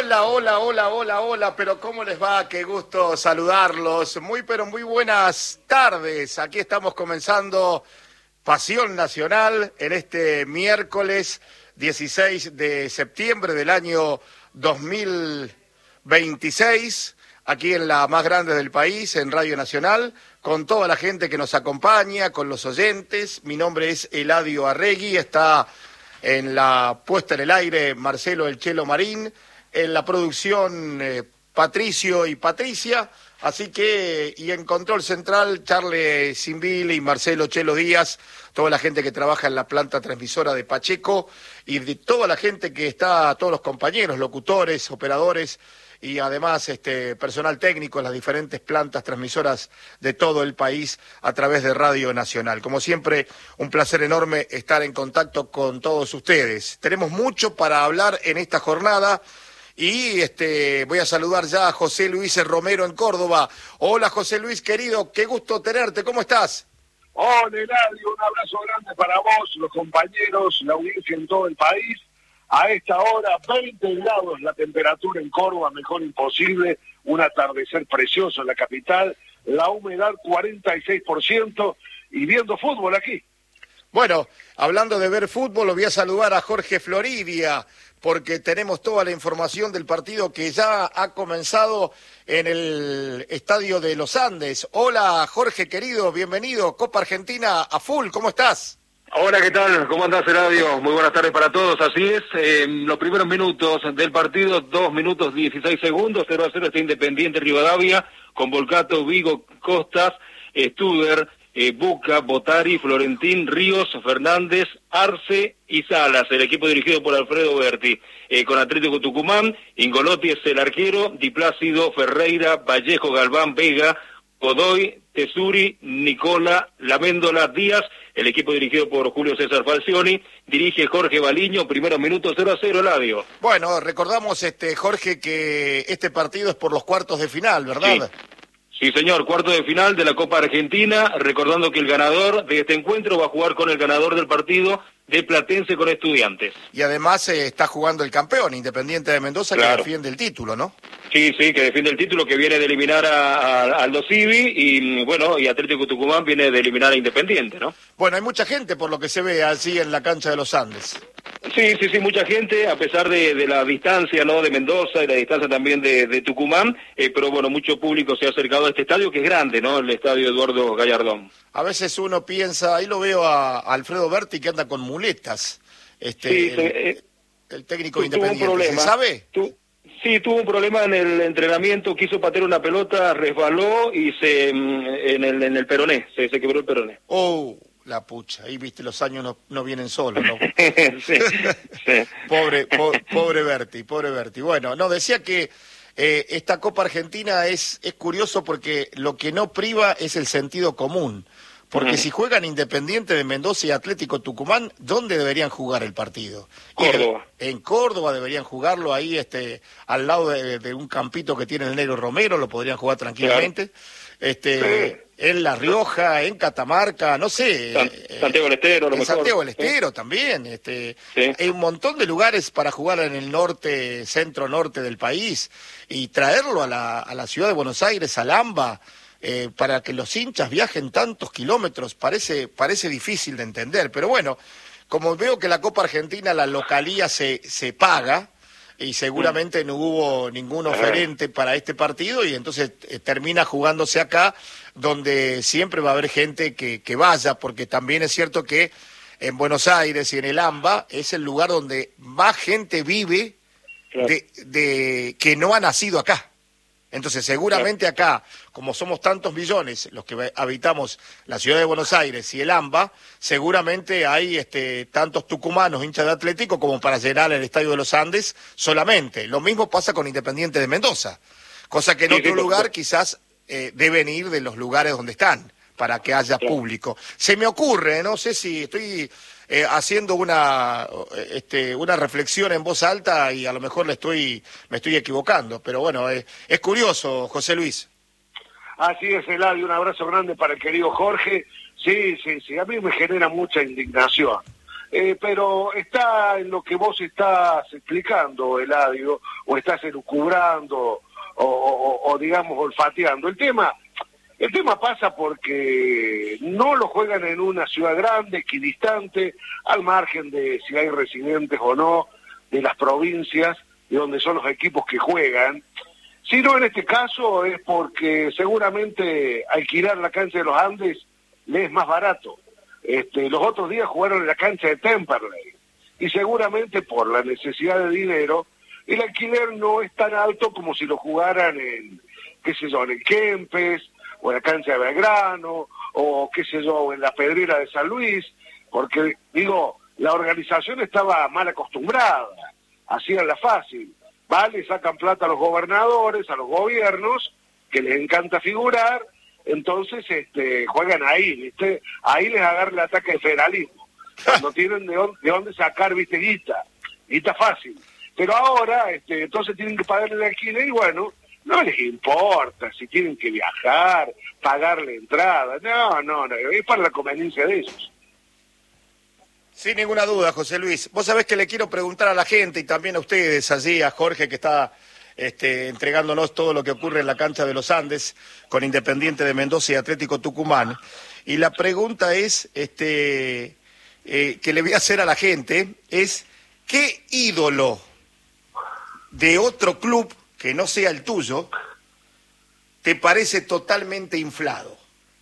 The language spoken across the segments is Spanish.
Hola, hola, hola, hola, hola, pero ¿cómo les va? Qué gusto saludarlos. Pero muy buenas tardes. Aquí estamos comenzando Pasión Nacional en este miércoles 16 de septiembre del año 2026, aquí en la más grande del país, en Radio Nacional, con toda la gente que nos acompaña, con los oyentes. Mi nombre es Eladio Arregui, está en la puesta en el aire Marcelo El Chelo Marín, en la producción Patricio y Patricia, así que, y en control central Charles Simbil y Marcelo Chelo Díaz, toda la gente que trabaja en la planta transmisora de Pacheco y de toda la gente que está, todos los compañeros, locutores, operadores y además personal técnico en las diferentes plantas transmisoras de todo el país a través de Radio Nacional. Como siempre, un placer enorme estar en contacto con todos ustedes. Tenemos mucho para hablar en esta jornada y voy a saludar ya a José Luis Romero en Córdoba. Hola José Luis, querido, qué gusto tenerte, ¿cómo estás? Hola Eladio, un abrazo grande para vos, los compañeros, la audiencia en todo el país. A esta hora, 20 grados la temperatura en Córdoba, mejor imposible, un atardecer precioso en la capital, la humedad 46% y viendo fútbol aquí. Bueno, hablando de ver fútbol, lo voy a saludar a Jorge Floridia, porque tenemos toda la información del partido que ya ha comenzado en el Estadio de los Andes. Hola Jorge, querido, bienvenido, Copa Argentina a full, ¿cómo estás? Hola, ¿qué tal? ¿Cómo andás, Eladio? Muy buenas tardes para todos, así es. Los primeros minutos del partido, 2 minutos 16 segundos, 0-0 está Independiente Rivadavia, con Volcato, Vigo, Costas, Studer, Buca, Botari, Florentín, Ríos, Fernández, Arce y Salas, el equipo dirigido por Alfredo Berti. Con Atlético Tucumán, Ingolotti es el arquero, Di Plácido, Ferreira, Vallejo, Galván, Vega, Godoy, Tesuri, Nicola, Laméndola, Díaz, el equipo dirigido por Julio César Falcioni, dirige Jorge Baliño, primeros minutos 0-0, Eladio. Bueno, recordamos, Jorge, que este partido es por los cuartos de final, ¿verdad? Sí, señor, cuarto de final de la Copa Argentina, recordando que el ganador de este encuentro va a jugar con el ganador del partido de Platense con Estudiantes. Y además está jugando el campeón, Independiente de Mendoza, claro, que defiende el título, ¿no? Sí, que defiende el título, que viene de eliminar a Aldo Civi y bueno, y Atlético Tucumán viene de eliminar a Independiente, ¿no? Bueno, hay mucha gente por lo que se ve allí en la cancha de los Andes. Sí, mucha gente, a pesar de la distancia, ¿no?, de Mendoza y la distancia también de Tucumán, pero bueno, mucho público se ha acercado a este estadio que es grande, ¿no?, el estadio Eduardo Gallardón. A veces uno piensa, ahí lo veo a Alfredo Berti que anda con muletas, el técnico Independiente, ¿se sabe? Sí, tuvo un problema en el entrenamiento, quiso patear una pelota, resbaló y en el peroné, se quebró el peroné. Oh, la pucha, ahí viste, los años no vienen solos, ¿no? Sí. Pobre Berti. Bueno, no, decía que esta Copa Argentina es curioso porque lo que no priva es el sentido común. Porque si juegan Independiente de Mendoza y Atlético Tucumán, ¿dónde deberían jugar el partido? Córdoba. En Córdoba deberían jugarlo ahí, al lado de un campito que tiene el Negro Romero, lo podrían jugar tranquilamente. Claro. En La Rioja, en Catamarca, no sé. Santiago del Estero, a lo mejor. Santiago del Estero también. Hay un montón de lugares para jugar en el norte, centro-norte del país, y traerlo a la ciudad de Buenos Aires, al AMBA, para que los hinchas viajen tantos kilómetros, parece difícil de entender. Pero bueno, como veo que la Copa Argentina, la localía se paga, y seguramente no hubo ningún oferente para este partido, y entonces termina jugándose acá, donde siempre va a haber gente que vaya, porque también es cierto que en Buenos Aires y en el AMBA es el lugar donde más gente vive, claro, que no ha nacido acá. Entonces seguramente acá, como somos tantos millones los que habitamos la ciudad de Buenos Aires y el AMBA, seguramente hay tantos tucumanos hinchas de Atlético como para llenar el Estadio de los Andes solamente. Lo mismo pasa con Independiente de Mendoza, cosa que en otro lugar quizás deben ir de los lugares donde están para que haya público. Se me ocurre, no sé si estoy haciendo una reflexión en voz alta y a lo mejor me estoy equivocando, pero bueno, es curioso, José Luis. Así es, Eladio, un abrazo grande para el querido Jorge. Sí, a mí me genera mucha indignación. pero está en lo que vos estás explicando, Eladio, o estás elucubrando, o digamos olfateando. El tema pasa porque no lo juegan en una ciudad grande, equidistante, al margen de si hay residentes o no, de las provincias, de donde son los equipos que juegan, sino en este caso es porque seguramente alquilar la cancha de los Andes le es más barato. Los otros días jugaron en la cancha de Temperley, y seguramente por la necesidad de dinero, el alquiler no es tan alto como si lo jugaran en, qué sé yo, en el Kempes, o en la cancha de Belgrano, o qué sé yo, en la Pedrera de San Luis, porque, digo, la organización estaba mal acostumbrada, hacían la fácil, ¿vale? Sacan plata a los gobernadores, a los gobiernos, que les encanta figurar, entonces juegan ahí, ¿viste? Ahí les agarra el ataque del federalismo, cuando tienen de dónde sacar, ¿viste? Guita fácil. Pero ahora, entonces tienen que pagarle el alquiler y bueno, no les importa si tienen que viajar, pagarle entrada, no, es para la conveniencia de ellos. Sin ninguna duda, José Luis. Vos sabés que le quiero preguntar a la gente y también a ustedes allí, a Jorge que está entregándonos todo lo que ocurre en la cancha de los Andes con Independiente de Mendoza y Atlético Tucumán. Y la pregunta es, que le voy a hacer a la gente, es ¿qué ídolo de otro club que no sea el tuyo te parece totalmente inflado?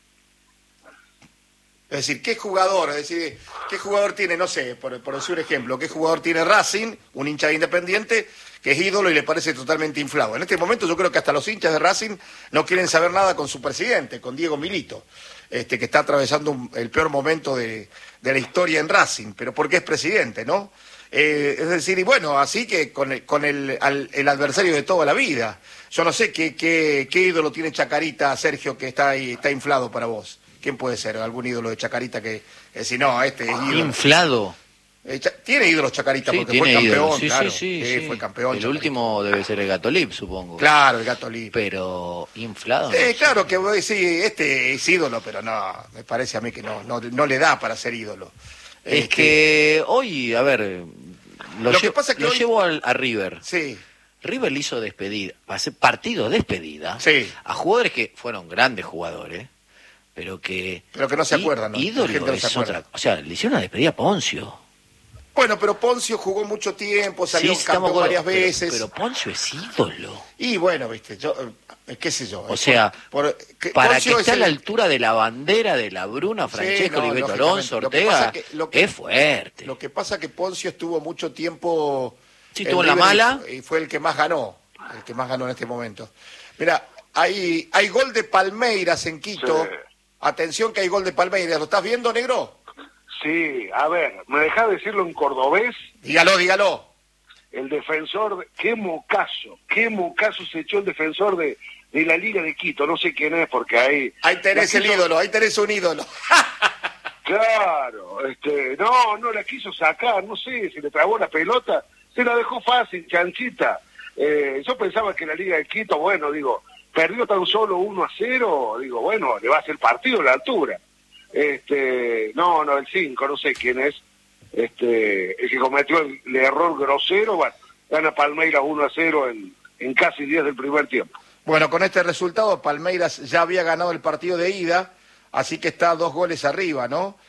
Es decir, ¿qué jugador? Es decir, ¿qué jugador tiene, no sé, por decir un ejemplo, qué jugador tiene Racing, un hincha de Independiente, que es ídolo y le parece totalmente inflado? En este momento yo creo que hasta los hinchas de Racing no quieren saber nada con su presidente, con Diego Milito, que está atravesando el peor momento de la historia en Racing, pero porque es presidente, ¿no? Es decir, y bueno, así que con el adversario de toda la vida. Yo no sé qué ídolo tiene Chacarita, Sergio, que está ahí, está inflado para vos. ¿Quién puede ser? ¿Algún ídolo de Chacarita que si no, este es ídolo? ¿Inflado? Tiene ídolos Chacarita, sí, porque fue campeón, sí, claro. Sí, fue campeón. El Chacarita. último debe ser el Gatolip, supongo. Claro, el Gatolip. Pero, ¿inflado? Sí, claro que sí, este es ídolo, pero no, me parece a mí que no le da para ser ídolo. Es que hoy, a ver, lo llevo a River. Sí. River le hizo despedida, partido despedida, sí, a jugadores que fueron grandes jugadores, pero que no se acuerdan, ¿no? Ídolo es otra, o sea, le hicieron una despedida a Poncio. Bueno, pero Poncio jugó mucho tiempo, salió campeón varias veces. Pero Poncio es ídolo. Y bueno, viste, yo, qué sé yo. O sea, para Poncio que esté a la altura de la bandera de la Bruna, Francesco, Oliveto Alonso, Ortega, es fuerte. Lo que pasa es que Poncio estuvo mucho tiempo... Sí, estuvo en la mala. Y fue el que más ganó en este momento. Mira, hay gol de Palmeiras en Quito. Sí. Atención que hay gol de Palmeiras. ¿Lo estás viendo, negro? Sí, a ver, ¿me dejás decirlo en cordobés? Dígalo. El defensor, qué mocazo se echó el defensor de la Liga de Quito, no sé quién es, porque ahí... Ahí tenés el ídolo, ahí tenés un ídolo. Claro, no la quiso sacar, no sé, si le trabó la pelota, se la dejó fácil, chanchita. Yo pensaba que la Liga de Quito, bueno, digo, perdió tan solo 1-0, digo, bueno, le va a hacer partido a la altura. No, el 5, no sé quién es, el que cometió el error grosero, bueno, gana Palmeiras 1-0 en casi 10 del primer tiempo. Bueno, con este resultado Palmeiras ya había ganado el partido de ida, así que está 2 goles arriba, ¿no?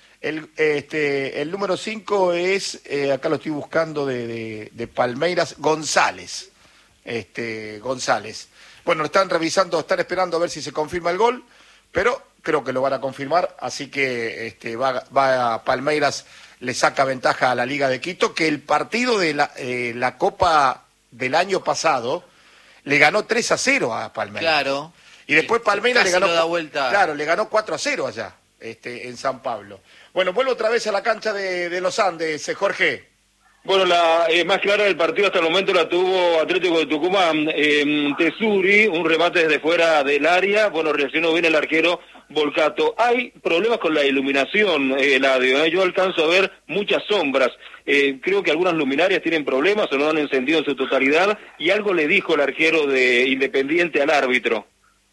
El número 5 es, acá lo estoy buscando de Palmeiras, González. González. Bueno, lo están revisando, están esperando a ver si se confirma el gol, pero creo que lo van a confirmar, así que va a Palmeiras, le saca ventaja a la Liga de Quito, que el partido de la Copa del año pasado le ganó 3-0 a Palmeiras. Claro. Y después Palmeiras le ganó, da vuelta. Claro, le ganó 4-0 allá, en San Pablo. Bueno, vuelvo otra vez a la cancha de los Andes, Jorge. Bueno, la más clara del partido hasta el momento la tuvo Atlético de Tucumán. Tesuri, un remate desde fuera del área. Bueno, reaccionó bien el arquero Volcato. Hay problemas con la iluminación, Eladio. Yo alcanzo a ver muchas sombras. Creo que algunas luminarias tienen problemas o no han encendido en su totalidad. Y algo le dijo el arquero de Independiente al árbitro.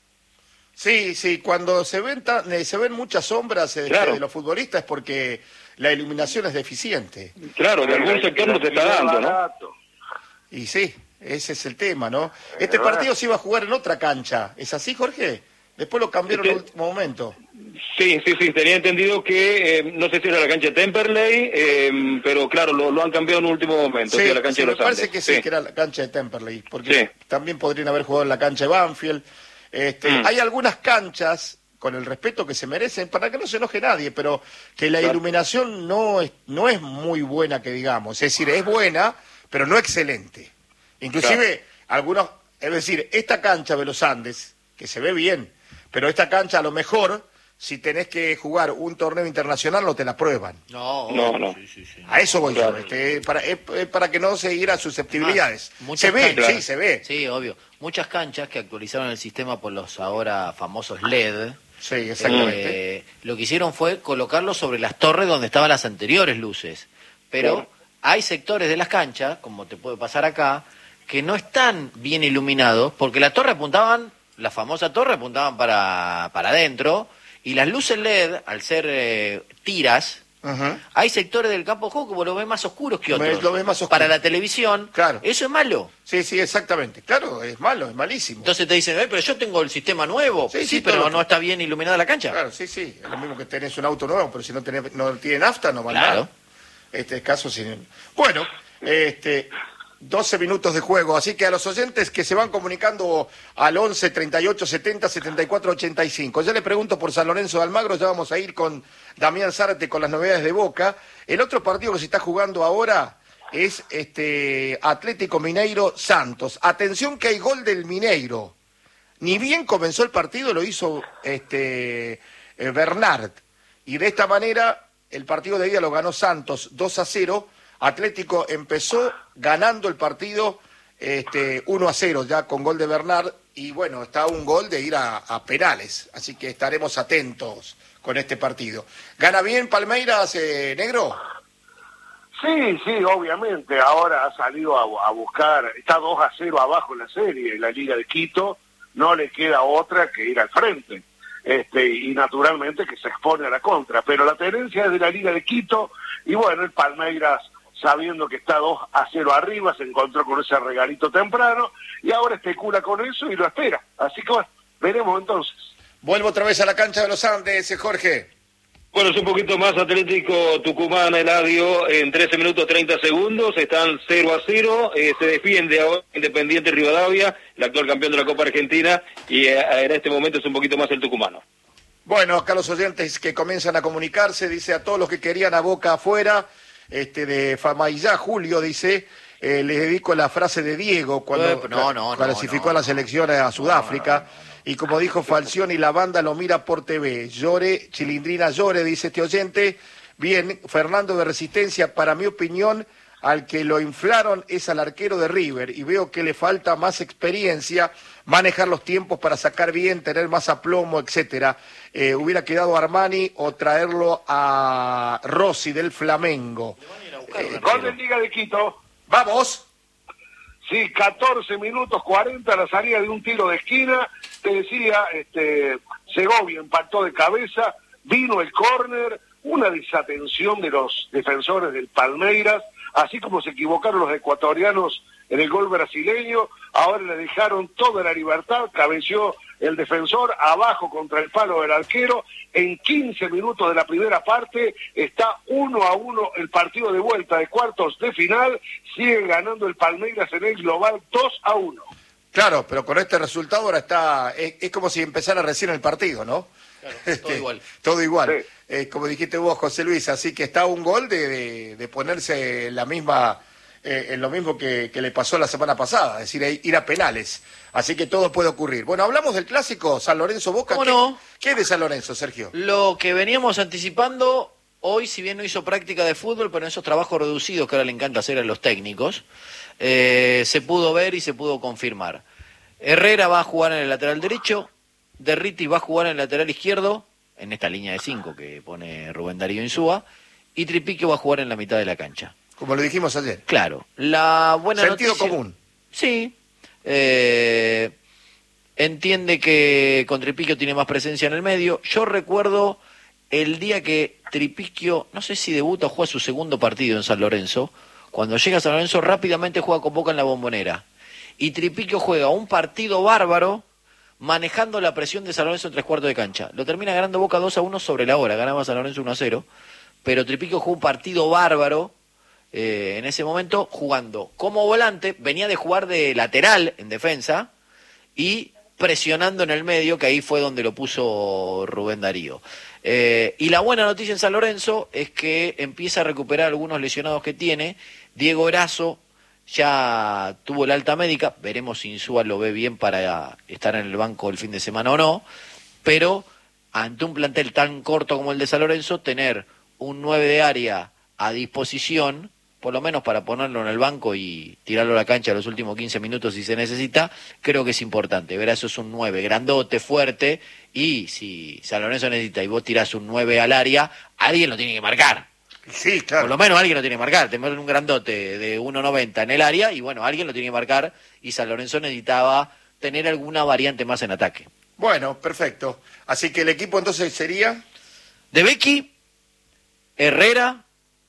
Sí, cuando se ven muchas sombras claro. de los futbolistas es porque la iluminación es deficiente. Claro, de algún sector no se está dando, ¿no? Y sí, ese es el tema, ¿no? Este partido se iba a jugar en otra cancha, ¿es así, Jorge? Después lo cambiaron en el último momento. Sí, tenía entendido que, no sé si era la cancha de Temperley, pero claro, lo han cambiado en el último momento, sí, la cancha de los me parece Andes. que sí, que era la cancha de Temperley, porque también podrían haber jugado en la cancha de Banfield. Hay algunas canchas, con el respeto que se merecen, para que no se enoje nadie, pero que la iluminación no es muy buena, que digamos. Es decir, es buena, pero no excelente. Inclusive, algunos, es decir, esta cancha de los Andes, que se ve bien, pero esta cancha a lo mejor, si tenés que jugar un torneo internacional, no te la prueban. No. Sí. A eso voy yo, para que no se hieran susceptibilidades. Se ve, sí, se ve. Sí, obvio. Muchas canchas que actualizaron el sistema por los ahora famosos LED. Sí, exactamente. Lo que hicieron fue colocarlos sobre las torres donde estaban las anteriores luces. Pero hay sectores de las canchas, como te puede pasar acá, que no están bien iluminados, porque la famosa torre apuntaban para adentro, y las luces LED, al ser tiras, hay sectores del campo de juego que vos lo ves más oscuros que otros. Lo ves más oscuro. Para la televisión, claro. Eso es malo. Sí, exactamente. Claro, es malo, es malísimo. Entonces te dicen, pero yo tengo el sistema nuevo. Sí, pero no está bien iluminada la cancha. Claro, sí. Es lo mismo que tenés un auto nuevo, pero si no tiene nafta, no va claro. nada. Este caso, bueno, 12 minutos de juego, así que a los oyentes que se van comunicando al 11 38 70 74 85. Ya le pregunto por San Lorenzo de Almagro, ya vamos a ir con Damián Zárate con las novedades de Boca. El otro partido que se está jugando ahora es Atlético Mineiro Santos. Atención que hay gol del Mineiro. Ni bien comenzó el partido, lo hizo Bernard. Y de esta manera, el partido de ida lo ganó Santos 2-0. Atlético empezó ganando el partido 1-0 ya con gol de Bernard y bueno, está un gol de ir a penales, así que estaremos atentos con este partido. ¿Gana bien Palmeiras, negro? Sí, obviamente, ahora ha salido a buscar, está 2-0 abajo en la serie, en la Liga de Quito, no le queda otra que ir al frente. Y naturalmente que se expone a la contra, pero la tendencia es de la Liga de Quito y bueno, el Palmeiras, sabiendo que está 2-0 arriba, se encontró con ese regalito temprano y ahora especula con eso y lo espera. Así que bueno, veremos entonces. Vuelvo otra vez a la cancha de los Andes, Jorge. Bueno, es un poquito más Atlético Tucumán, Eladio, en 13 minutos 30 segundos, están 0-0, se defiende ahora Independiente Rivadavia, el actual campeón de la Copa Argentina, y en este momento es un poquito más el tucumano. Bueno, acá los oyentes que comienzan a comunicarse, dice a todos los que querían a Boca afuera, de Famaillá, Julio, dice, les dedico la frase de Diego cuando clasificó a la selección a Sudáfrica, y como dijo Falcioni, la banda lo mira por TV, llore, Chilindrina llore, dice este oyente. Bien, Fernando de Resistencia, para mi opinión, al que lo inflaron es al arquero de River, y veo que le falta más experiencia, manejar los tiempos para sacar bien, tener más aplomo, etcétera. Hubiera quedado Armani o traerlo a Rossi del Flamengo. Gol de Liga de Quito. ¡Vamos! Sí, 14 minutos 40, la salida de un tiro de esquina. Te decía, Segovia impactó de cabeza, vino el córner, una desatención de los defensores del Palmeiras, así como se equivocaron los ecuatorianos en el gol brasileño, ahora le dejaron toda la libertad, cabeció el defensor abajo contra el palo del arquero, en 15 minutos de la primera parte está 1-1 el partido de vuelta de cuartos de final, sigue ganando el Palmeiras en el global 2-1. Claro, pero con este resultado ahora es como si empezara recién el partido, ¿no? Claro, todo igual. Todo igual, sí. Como dijiste vos, José Luis, así que está un gol de ponerse en lo mismo que le pasó la semana pasada, es decir, ir a penales. Así que todo puede ocurrir. Bueno, hablamos del clásico San Lorenzo-Boca. ¿Cómo no? ¿Qué es de San Lorenzo, Sergio? Lo que veníamos anticipando, hoy si bien no hizo práctica de fútbol, pero en esos trabajos reducidos que ahora le encanta hacer a los técnicos, se pudo ver y se pudo confirmar. Herrera va a jugar en el lateral derecho, Derriti va a jugar en el lateral izquierdo, en esta línea de 5 que pone Rubén Darío Insúa, y Tripique va a jugar en la mitad de la cancha. Como lo dijimos ayer. Claro. La buena Sentido noticia, común. Sí. Entiende que con Tripique tiene más presencia en el medio. Yo recuerdo el día que Tripiquio, no sé si debuta o juega su segundo partido en San Lorenzo. Cuando llega a San Lorenzo rápidamente juega con Boca en la Bombonera. Y Tripiquio juega un partido bárbaro manejando la presión de San Lorenzo en 3/4 de cancha. Lo termina ganando Boca 2-1 sobre la hora, ganaba San Lorenzo 1-0. Pero Tripiquio jugó un partido bárbaro en ese momento, jugando como volante, venía de jugar de lateral en defensa y presionando en el medio, que ahí fue donde lo puso Rubén Darío. Y la buena noticia en San Lorenzo es que empieza a recuperar algunos lesionados que tiene. Diego Erazo ya tuvo la alta médica, veremos si Insúa lo ve bien para estar en el banco el fin de semana o no, pero ante un plantel tan corto como el de San Lorenzo, tener un 9 de área a disposición, por lo menos para ponerlo en el banco y tirarlo a la cancha los últimos 15 minutos si se necesita, creo que es importante. Erazo es un 9 grandote, fuerte, y si San Lorenzo necesita y vos tirás un 9 al área, alguien lo tiene que marcar. Sí, claro. Por lo menos alguien lo tiene que marcar. Te meten un grandote de 1.90 en el área y bueno, alguien lo tiene que marcar, y San Lorenzo necesitaba tener alguna variante más en ataque. Bueno, perfecto. Así que el equipo entonces sería... De Becky, Herrera,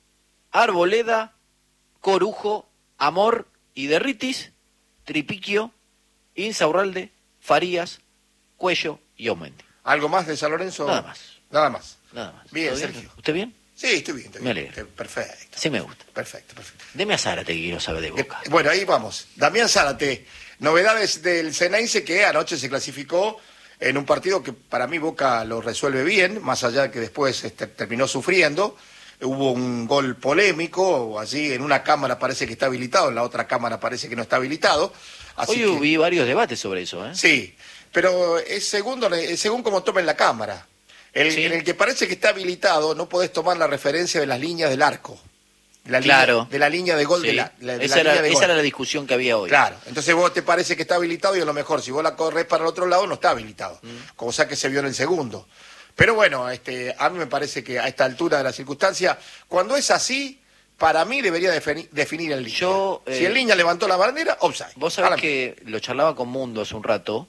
Arboleda, Corujo, Amor y Derritis, Tripiquio, Insaurralde, Farías, Cuello y Aumendi. ¿Algo más de San Lorenzo? Nada más. Nada más. Nada más. Bien, ¿Todo Sergio. bien? ¿Usted bien? Sí, estoy bien. Me alegro. Perfecto. Sí me gusta. Perfecto. Deme a Zárate, que quiero saber de Boca. Bueno, ahí vamos. Damián Zárate, novedades del Ceneice, que anoche se clasificó en un partido que para mí Boca lo resuelve bien, más allá de que después terminó sufriendo. Hubo un gol polémico, allí en una cámara parece que está habilitado, en la otra cámara parece que no está habilitado. Así Hoy que... vi varios debates sobre eso, ¿eh? Sí, pero es según como tomen la cámara. Sí. En el que parece que está habilitado, no podés tomar la referencia de las líneas del arco. Claro. De la línea de gol. Sí. Esa era la discusión que había hoy. Claro, entonces vos te parece que está habilitado y a lo mejor si vos la corres para el otro lado no está habilitado, cosa que se vio en el segundo. Pero bueno, a mí me parece que a esta altura de la circunstancia, cuando es así, para mí debería definir el línea. Si el línea levantó la bandera, offside. Vos sabés que lo charlaba con Mundo hace un rato.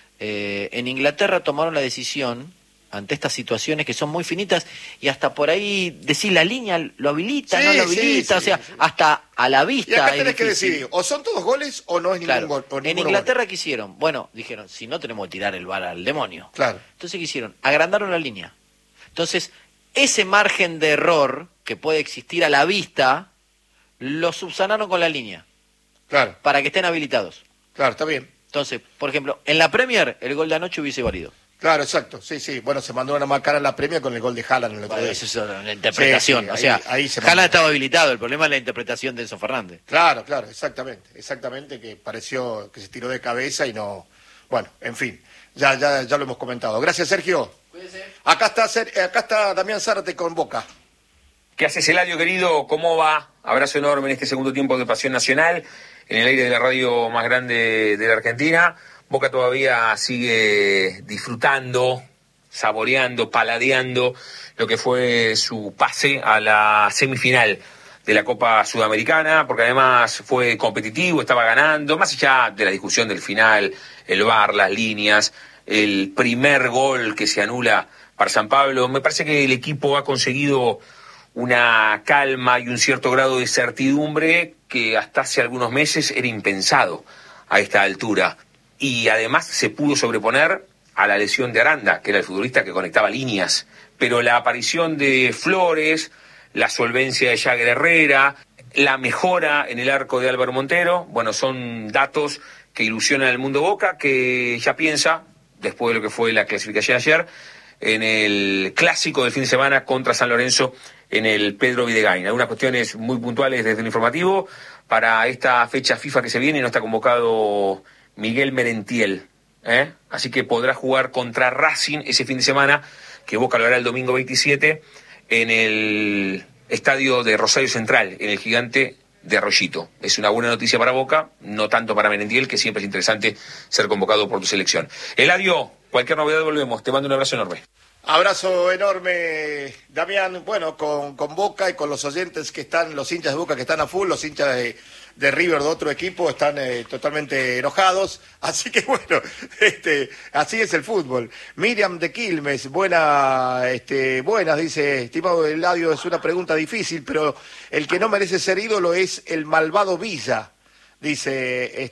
En Inglaterra tomaron la decisión, ante estas situaciones que son muy finitas, y hasta por ahí decir la línea lo habilita, no lo habilita, sí. Hasta a la vista. Y acá tenés que decidir, o son todos goles o no es ningún gol. En Inglaterra, ¿qué hicieron? Bueno, dijeron, si no tenemos que tirar el VAR al demonio. Claro. Entonces, ¿qué hicieron? Agrandaron la línea. Entonces, ese margen de error que puede existir a la vista, lo subsanaron con la línea. Claro. Para que estén habilitados. Claro, está bien. Entonces, por ejemplo, en la Premier, el gol de anoche hubiese valido. Claro, exacto, sí. Bueno, se mandó una marcar a la Premier con el gol de Haaland en el otro día. Eso es una interpretación, sí, ahí Haaland estaba habilitado, el problema es la interpretación de Enzo Fernández. Claro, exactamente, que pareció que se tiró de cabeza y no... Bueno, en fin, ya lo hemos comentado. Gracias, Sergio. Cuídense. Acá está Damián Zárate con Boca. ¿Qué haces, Eladio, querido? ¿Cómo va? Abrazo enorme en este segundo tiempo de Pasión Nacional, en el aire de la radio más grande de la Argentina. Boca todavía sigue disfrutando, saboreando, paladeando lo que fue su pase a la semifinal de la Copa Sudamericana, porque además fue competitivo, estaba ganando, más allá de la discusión del final, el VAR, las líneas, el primer gol que se anula para San Pablo. Me parece que el equipo ha conseguido una calma y un cierto grado de certidumbre que hasta hace algunos meses era impensado a esta altura. Y además se pudo sobreponer a la lesión de Aranda, que era el futbolista que conectaba líneas. Pero la aparición de Flores, la solvencia de Jagger Herrera, la mejora en el arco de Álvaro Montero, bueno, son datos que ilusionan al mundo Boca, que ya piensa, después de lo que fue la clasificación ayer, en el clásico del fin de semana contra San Lorenzo en el Pedro Videgain. Algunas cuestiones muy puntuales desde el informativo. Para esta fecha FIFA que se viene no está convocado Miguel Merentiel, así que podrá jugar contra Racing ese fin de semana, que Boca lo hará el domingo 27 en el estadio de Rosario Central, en el Gigante de Arroyito. Es una buena noticia para Boca, no tanto para Merentiel, que siempre es interesante ser convocado por tu selección. Eladio, cualquier novedad volvemos, te mando un abrazo enorme. Abrazo enorme, Damián. Bueno, con Boca y con los oyentes que están, los hinchas de Boca que están a full, los hinchas de River de otro equipo están totalmente enojados, así que bueno, así es el fútbol. Miriam de Quilmes, buenas, dice, estimado Eladio, es una pregunta difícil, pero el que no merece ser ídolo es el malvado Villa. Dice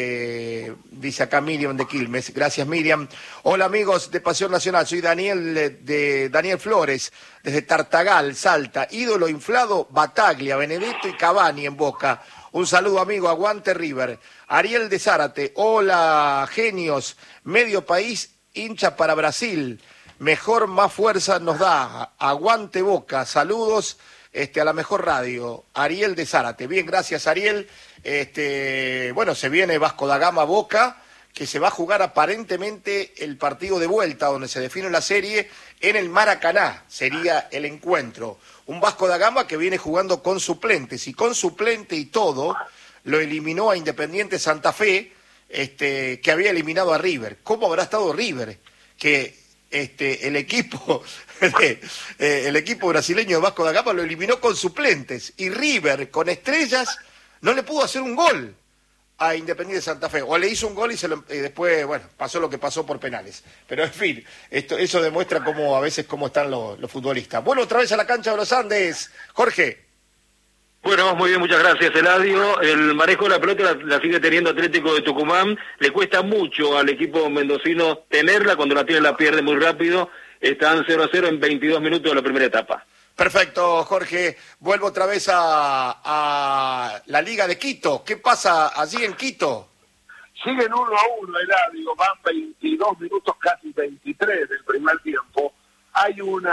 acá Miriam de Quilmes. Gracias, Miriam. Hola, amigos de Pasión Nacional. Soy Daniel Flores, desde Tartagal, Salta. Ídolo inflado, Bataglia, Benedetto y Cavani en Boca. Un saludo, amigo. Aguante River. Ariel de Zárate. Hola, genios. Medio país, hincha para Brasil. Mejor, más fuerza nos da. Aguante Boca. Saludos a la mejor radio. Ariel de Zárate. Bien, gracias, Ariel. Bueno, se viene Vasco da Gama Boca, que se va a jugar aparentemente el partido de vuelta, donde se define la serie, en el Maracaná, sería el encuentro. Un Vasco da Gama que viene jugando con suplentes, y con suplente y todo, lo eliminó a Independiente Santa Fe, que había eliminado a River. ¿Cómo habrá estado River? Que el equipo brasileño de Vasco da Gama lo eliminó con suplentes, y River, con estrellas, no le pudo hacer un gol a Independiente Santa Fe, o le hizo un gol y después, bueno, pasó lo que pasó por penales. Pero en fin, eso demuestra cómo a veces cómo están los futbolistas. Bueno, otra vez a la cancha de los Andes, Jorge. Bueno, muy bien, muchas gracias, Eladio. El manejo de la pelota la sigue teniendo Atlético de Tucumán. Le cuesta mucho al equipo mendocino tenerla, cuando la tiene la pierde muy rápido. Están 0-0 en 22 minutos de la primera etapa. Perfecto, Jorge. Vuelvo otra vez a la Liga de Quito. ¿Qué pasa allí en Quito? Siguen 1-1, Eladio. Van 22 minutos, casi 23 del primer tiempo. Hay un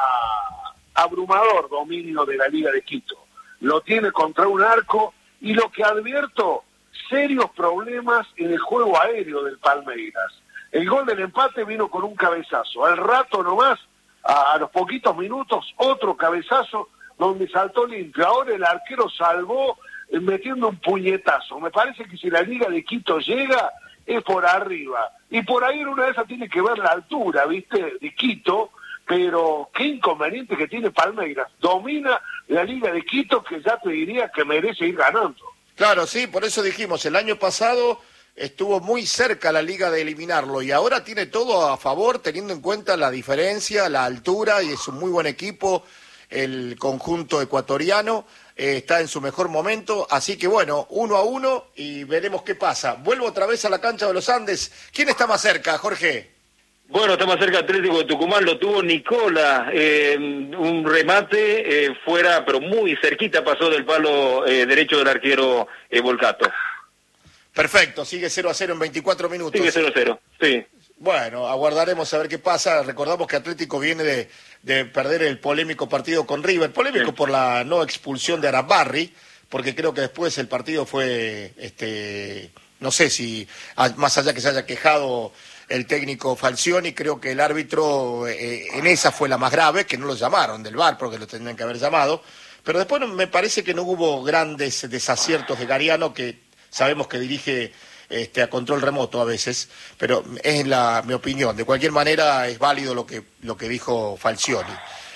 abrumador dominio de la Liga de Quito. Lo tiene contra un arco, y lo que advierto, serios problemas en el juego aéreo del Palmeiras. El gol del empate vino con un cabezazo. Al rato nomás, a los poquitos minutos, otro cabezazo donde saltó limpio. Ahora el arquero salvó metiendo un puñetazo. Me parece que si la Liga de Quito llega, es por arriba. Y por ahí en una de esas tiene que ver la altura, ¿viste?, de Quito, pero qué inconveniente que tiene Palmeiras. Domina la Liga de Quito, que ya te diría que merece ir ganando. Claro, sí, por eso dijimos, el año pasado estuvo muy cerca la Liga de eliminarlo, y ahora tiene todo a favor, teniendo en cuenta la diferencia, la altura, y es un muy buen equipo el conjunto ecuatoriano, está en su mejor momento, así que bueno, 1-1 y veremos qué pasa. Vuelvo otra vez a la cancha de los Andes. ¿Quién está más cerca, Jorge? Bueno, está más cerca Atlético de Tucumán, lo tuvo Nicola, un remate fuera, pero muy cerquita pasó del palo derecho del arquero Volcato. Perfecto, sigue 0-0 en 24 minutos. Sigue 0-0, sí. Bueno, aguardaremos a ver qué pasa. Recordamos que Atlético viene de perder el polémico partido con River, polémico por la no expulsión de Arabarri, porque creo que después el partido fue, no sé si, más allá que se haya quejado el técnico Falcioni, creo que el árbitro en esa fue la más grave, que no lo llamaron del VAR, porque lo tendrían que haber llamado, pero después me parece que no hubo grandes desaciertos de Gariano, que sabemos que dirige a control remoto a veces, pero es mi opinión. De cualquier manera es válido lo que dijo Falcioni.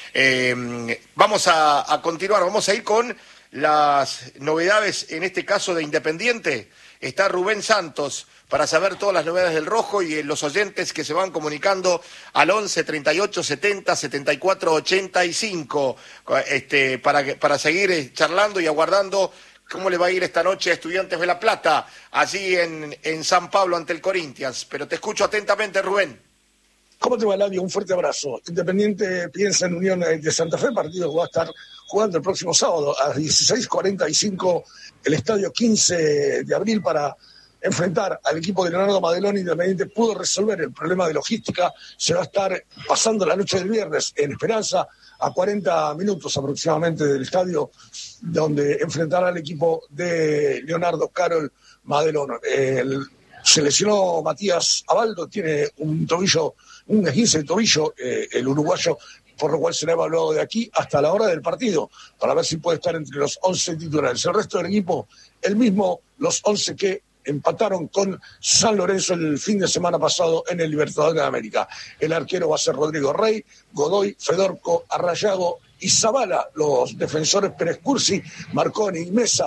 Vamos a continuar, vamos a ir con las novedades, en este caso de Independiente. Está Rubén Santos para saber todas las novedades del Rojo, y los oyentes que se van comunicando al 11 38 70 74 85 para seguir charlando y aguardando cómo le va a ir esta noche a Estudiantes de La Plata, allí en San Pablo ante el Corinthians. Pero te escucho atentamente, Rubén. ¿Cómo te va, Eladio? Un fuerte abrazo. Independiente piensa en Unión de Santa Fe, partido que va a estar jugando el próximo sábado a 16:45, el estadio 15 de abril, para enfrentar al equipo de Leonardo Madelón. Independiente pudo resolver el problema de logística, se va a estar pasando la noche del viernes en Esperanza, a 40 minutos aproximadamente del estadio, donde enfrentará al equipo de Leonardo Carol Madelón. Se lesionó Matías Abaldo, tiene un esguince de tobillo, el uruguayo, por lo cual será evaluado de aquí hasta la hora del partido, para ver si puede estar entre los 11 titulares. El resto del equipo, el mismo, los 11 que empataron con San Lorenzo el fin de semana pasado en el Libertadores de América. El arquero va a ser Rodrigo Rey, Godoy, Fedorco, Arrayago y Zavala, los defensores Pérez Cursi, Marconi y Mesa,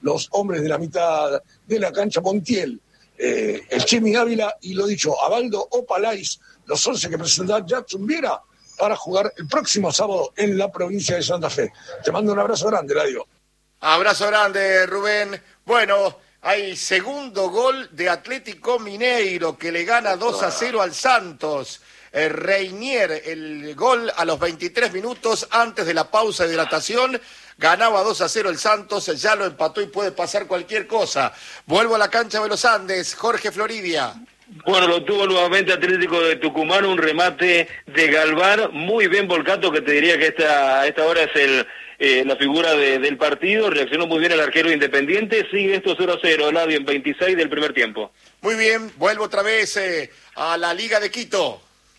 los hombres de la mitad de la cancha, Montiel, el Chimi Ávila y, lo dicho, Abaldo Opalais, los 11 que presentará Jackson Viera para jugar el próximo sábado en la provincia de Santa Fe. Te mando un abrazo grande, Eladio. Abrazo grande, Rubén. Bueno, hay segundo gol de Atlético Mineiro que le gana 2-0 al Santos. Reinier, el gol a los 23 minutos antes de la pausa de hidratación. Ganaba 2-0 el Santos, ya lo empató y puede pasar cualquier cosa. Vuelvo a la cancha de los Andes, Jorge Floridia. Bueno, lo tuvo nuevamente Atlético de Tucumán, un remate de Galván, muy bien Volcato, que te diría que a esta hora es la figura del partido. Reaccionó muy bien el arquero Independiente. Sigue esto 0-0, Eladio, en 26 del primer tiempo. Muy bien, vuelvo otra vez a la Liga de Quito.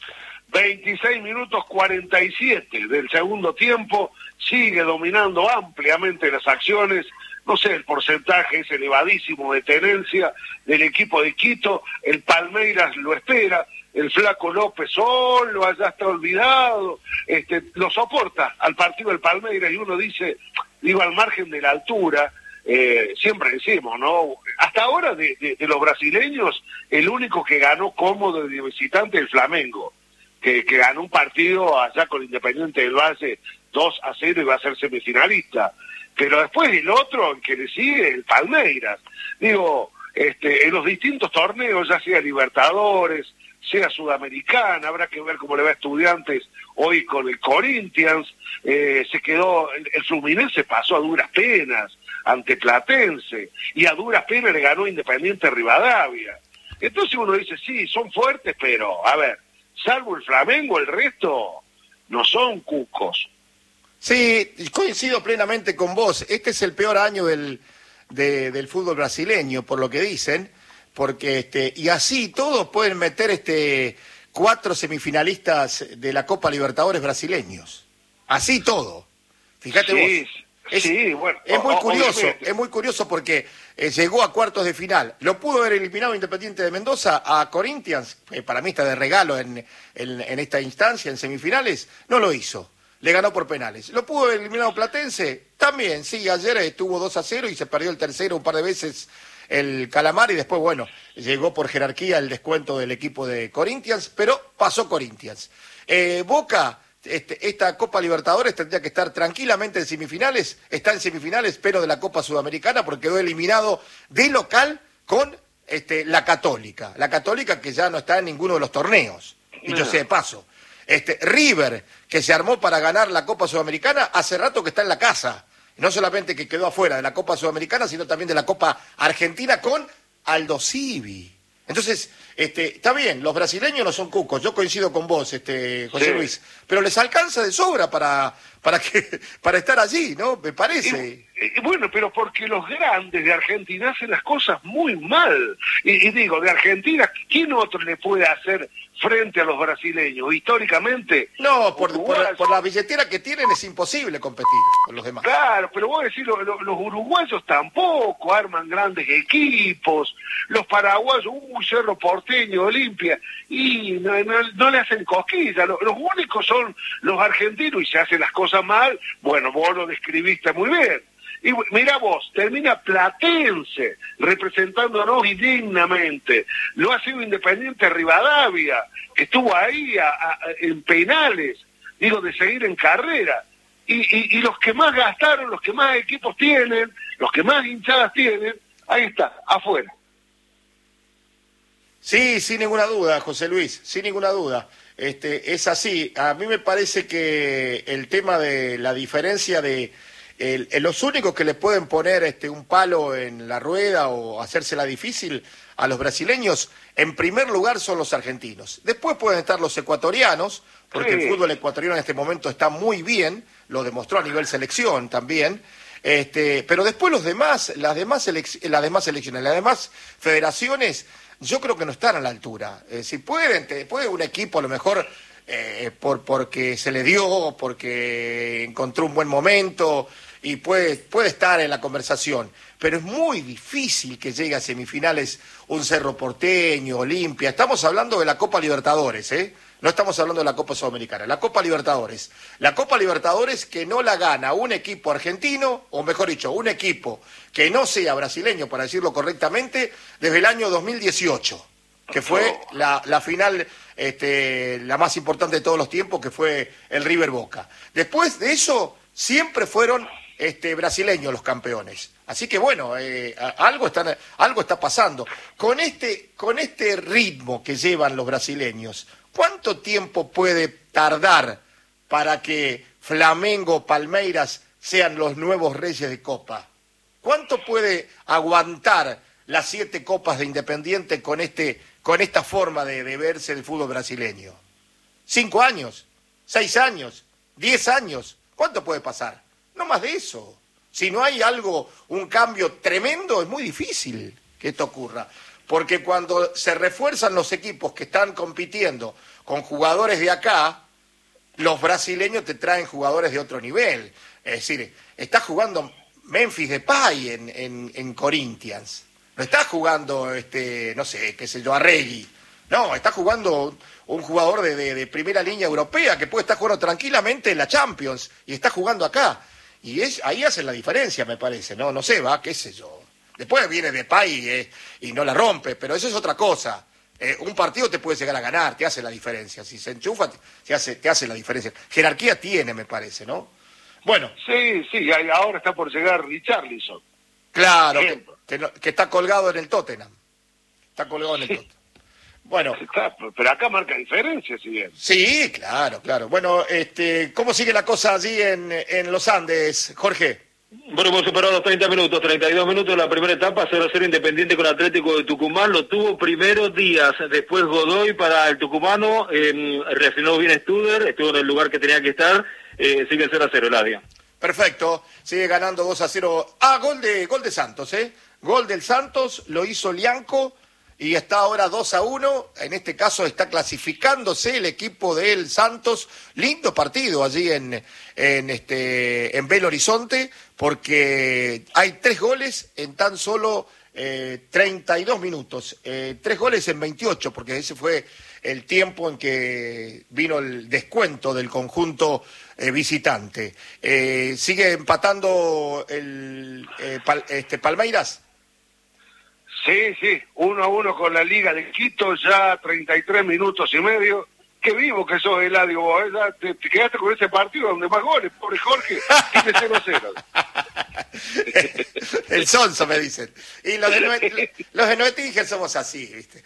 26 minutos 47 del segundo tiempo, sigue dominando ampliamente las acciones. No sé, el porcentaje es elevadísimo de tenencia del equipo de Quito. El Palmeiras lo espera, el Flaco López solo, allá está olvidado, lo soporta al partido del Palmeiras, y uno dice, digo, al margen de la altura, siempre decimos, ¿no? Hasta ahora de los brasileños, el único que ganó cómodo de visitante es el Flamengo, que ganó un partido allá con Independiente del Valle 2-0 y va a ser semifinalista. Pero después el otro, el que le sigue, el Palmeiras. Digo, en los distintos torneos, ya sea Libertadores, sea Sudamericana, habrá que ver cómo le va a Estudiantes hoy con el Corinthians. Se quedó, el Fluminense pasó a duras penas ante Platense, y a duras penas le ganó Independiente Rivadavia. Entonces uno dice, sí, son fuertes, pero, a ver, salvo el Flamengo, el resto no son cucos. Sí, coincido plenamente con vos. Este es el peor año del fútbol brasileño, por lo que dicen, porque y así todos pueden meter 4 semifinalistas de la Copa Libertadores brasileños. Así todo. Fíjate vos. Bueno, es muy curioso porque llegó a cuartos de final. Lo pudo haber eliminado Independiente de Mendoza a Corinthians, para mí está de regalo en esta instancia, en semifinales, no lo hizo. Le ganó por penales. ¿Lo pudo haber eliminado Platense? También, sí, ayer estuvo 2-0 y se perdió el tercero un par de veces el Calamar, y después, bueno, llegó por jerarquía el descuento del equipo de Corinthians, pero pasó Corinthians. Boca, esta Copa Libertadores tendría que estar tranquilamente en semifinales, está en semifinales, pero de la Copa Sudamericana, porque quedó eliminado de local con la Católica que ya no está en ninguno de los torneos, dicho sea de paso. River, que se armó para ganar la Copa Sudamericana, hace rato que está en la casa. No solamente que quedó afuera de la Copa Sudamericana, sino también de la Copa Argentina con Aldo Civi. Entonces, está bien, los brasileños no son cucos, yo coincido con vos, José Luis, pero les alcanza de sobra para estar allí, ¿no? Me parece. Bueno, pero porque los grandes de Argentina hacen las cosas muy mal. Y digo, de Argentina, ¿quién otro le puede hacer frente a los brasileños? Históricamente... No, por la billetera que tienen es imposible competir con los demás. Claro, pero vos decís, los uruguayos tampoco arman grandes equipos, los paraguayos, Cerro Porteño, Olimpia, y no le hacen cosquillas. Los únicos son los argentinos, y se hacen las cosas mal. Bueno, vos lo describiste muy bien. Y mira vos, termina Platense representándonos indignamente. Lo ha sido Independiente Rivadavia, que estuvo ahí en penales, digo, de seguir en carrera. Y los que más gastaron, los que más equipos tienen, los que más hinchadas tienen, ahí está, afuera. Sí, sin ninguna duda, José Luis, sin ninguna duda. Es así. A mí me parece que el tema de la diferencia de... los únicos que le pueden poner un palo en la rueda o hacérsela difícil a los brasileños, en primer lugar son los argentinos. Después pueden estar los ecuatorianos, porque el fútbol ecuatoriano en este momento está muy bien, lo demostró a nivel selección también, pero después las demás selecciones, las demás federaciones, yo creo que no están a la altura. Si puede un equipo a lo mejor... porque se le dio, porque encontró un buen momento y puede estar en la conversación, pero es muy difícil que llegue a semifinales un Cerro Porteño, Olimpia. Estamos hablando de la Copa Libertadores, no estamos hablando de la Copa Sudamericana, la Copa Libertadores. La Copa Libertadores que no la gana un equipo argentino, o mejor dicho, un equipo que no sea brasileño, para decirlo correctamente, desde el año 2018, que fue la final, la más importante de todos los tiempos, que fue el River Boca. Después de eso, siempre fueron brasileños los campeones. Así que bueno, algo está pasando. Con este ritmo que llevan los brasileños, ¿cuánto tiempo puede tardar para que Flamengo, Palmeiras sean los nuevos reyes de Copa? ¿Cuánto puede aguantar las 7 copas de Independiente con esta forma de verse el fútbol brasileño? ¿5 años? ¿6 años? ¿10 años? ¿Cuánto puede pasar? No más de eso. Si no hay un cambio tremendo, es muy difícil que esto ocurra. Porque cuando se refuerzan los equipos que están compitiendo con jugadores de acá, los brasileños te traen jugadores de otro nivel. Es decir, está jugando Memphis Depay en Corinthians. No está jugando, no sé, qué sé yo, Arregui. No, está jugando un jugador de primera línea europea que puede estar jugando tranquilamente en la Champions y está jugando acá. Y ahí hacen la diferencia, me parece, ¿no? No sé, qué sé yo. Después viene Depay y no la rompe, pero eso es otra cosa. Un partido te puede llegar a ganar, te hace la diferencia. Si se enchufa, te hace la diferencia. Jerarquía tiene, me parece, ¿no? Bueno. Sí, ahora está por llegar Richarlison. Claro, que está colgado en el Tottenham. Está colgado en el Tottenham. Bueno. Pero acá marca diferencia, si bien. Sí, claro. Bueno, ¿cómo sigue la cosa allí en los Andes, Jorge? Bueno, hemos superado los 30 minutos, 32 minutos de la primera etapa, 0-0 Independiente con Atlético de Tucumán, lo tuvo primeros días, después Godoy para el tucumano, refinó bien Studer, estuvo en el lugar que tenía que estar, sigue 0-0 Eladio. Perfecto, sigue ganando 2-0, gol de Santos, gol del Santos, lo hizo Lianco, y está ahora 2-1, en este caso está clasificándose el equipo del Santos, lindo partido allí en Belo Horizonte, porque hay 3 goles en tan solo 32 minutos, 3 goles en 28, porque ese fue el tiempo en que vino el descuento del conjunto visitante. Sigue empatando el Palmeiras. Sí, 1-1 con la Liga de Quito, ya 33 minutos y medio. Qué vivo que sos, Eladio, vos, te quedaste con ese partido donde más goles, pobre Jorge, tiene 0-0. El sonso, me dicen. Y los de Noetinger somos así, ¿viste?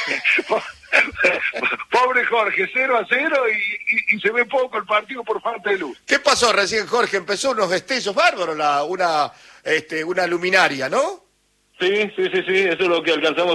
Pobre Jorge, 0-0 y se ve poco el partido por falta de luz. ¿Qué pasó recién, Jorge? Empezó unos destellos bárbaros, una luminaria, ¿no? Sí, eso es lo que alcanzamos